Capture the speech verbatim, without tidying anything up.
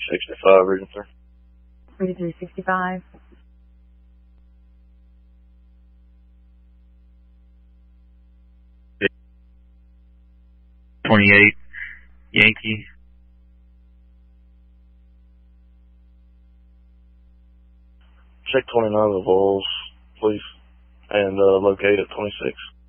sixty-five, Region three. Region three sixty-five. twenty-eight, Yankee. Check twenty-nine of the Vols, please, and uh, locate at twenty-six.